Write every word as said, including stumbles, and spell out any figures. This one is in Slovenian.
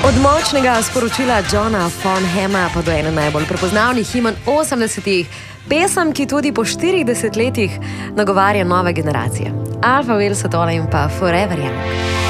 Od močnega sporočila Johna Bonhama pa do ene najbolj prepoznavnih imen osemdesetih, pesem, ki tudi po štiridesetih letih nagovarja nove generacije. Alpha Will so tole in pa Forever Young.